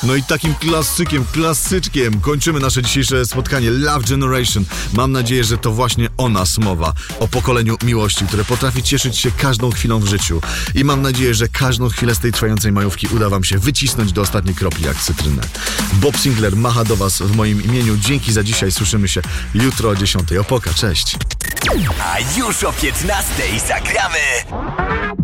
No i takim klasyczkiem kończymy nasze dzisiejsze spotkanie Love Generation. Mam nadzieję, że to właśnie o nas mowa. O pokoleniu miłości, które potrafi cieszyć się każdą chwilą w życiu. I mam nadzieję, że każdą chwilę z tej trwającej majówki uda wam się wycisnąć do ostatniej kropli jak cytrynę. Bob Sinclair macha do was w moim imieniu. Dzięki za dzisiaj. Słyszymy się jutro o 10:00. Opoka, cześć. A już o 15:00 zagramy